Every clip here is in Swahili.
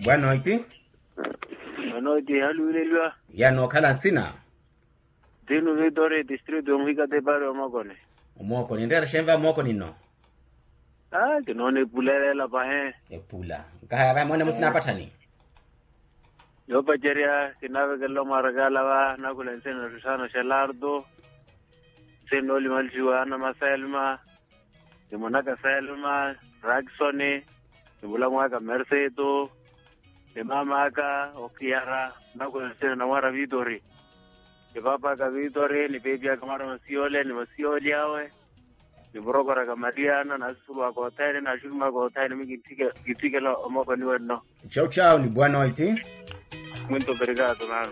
Bueno iti? Ano iti halulelwa. Yano kala sina. Tinu vitore district omhika te pare omokone. Omoko ni ndera shemba omoko nino. Kinone pulela pahe. Epula. Kaya ba mwana musina patani. Yo pacheria kinave kello maragala wa nakulensena rusana shelardo. Senoli maljiwa na maselma. Kimonaka selma, Ragsone, Kimulangwaka Mercedo, Kimamaka, Okiara, nakulensena na wara Vitori. Kipapa ka Vitori ni baby akamara masiole ni masiole yawe. Ni brokora ka Mariana na sulu ako taine na shuma ko taine mi kitike la omoko ni weno. Chao ni bwana iti. Muito obrigado mano.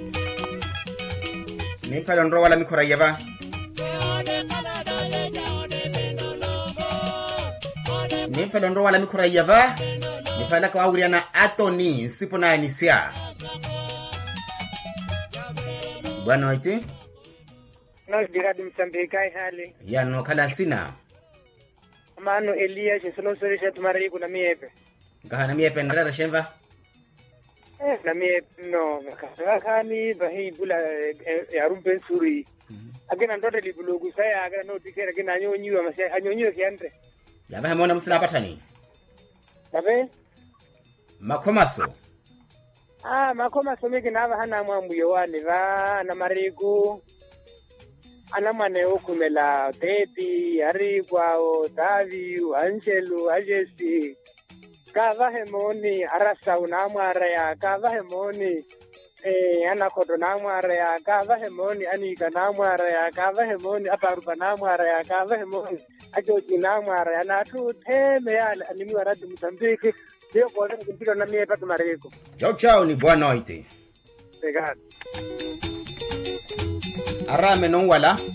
Ni pala ndo wala mikora yaba. Ni pala ndo wala mikora yaba. Ni pala kwa Auriana Atoni sipo na Anisia. Bwana iti. No diradi msambikai hali. Yano kala sina. Mano Elia solo sorisha tumari kuna miepe. Kahana miepe ndara shemba. Na miepe no kakani bahi bula yarumpen suri. Agena ndote libulugu saya agena no tikera agena anyonyiwa masai anyonyiwa kiandre. Yaba hamona musina patani. Sabe? Makomaso. Makomaso miki nava hana mwambuyo wani va na mariku. Anamane okumela Teti, Arigwao, Davi, Angelu, Ajesi. Kava hemoni arasa unamwarea, kava hemoni anakoto namwarea, kava hemoni anika namwarea, kava hemoni aparuba namwarea, kava hemoni ajoji namwarea, na tu teme yale animi waradi Mozambique. Dio kwa kipilo na mie patu mariko. Chao ni bwana iti. Pegado. Arame non wala.